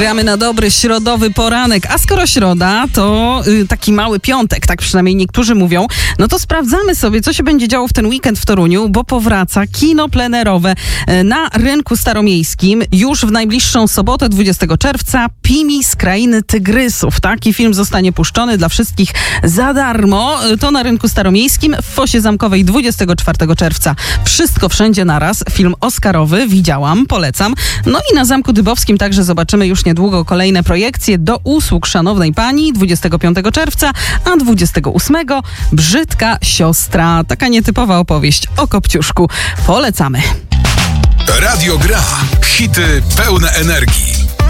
Gramy na dobry środowy poranek, a skoro środa, to taki mały piątek, tak przynajmniej niektórzy mówią, no to sprawdzamy sobie, co się będzie działo w ten weekend w Toruniu, bo powraca kino plenerowe na rynku staromiejskim. Już w najbliższą sobotę, 20 czerwca, Pimi z Krainy Tygrysów. Taki film zostanie puszczony dla wszystkich za darmo. To na rynku staromiejskim w Fosie Zamkowej 24 czerwca. Wszystko wszędzie naraz. Film oscarowy, widziałam, polecam. No i na Zamku Dybowskim także zobaczymy już niedługo kolejne projekcje. Do usług szanownej pani 25 czerwca, a 28 Brzydka siostra. Taka nietypowa opowieść o Kopciuszku. Polecamy. Radio Gra. Hity pełne energii.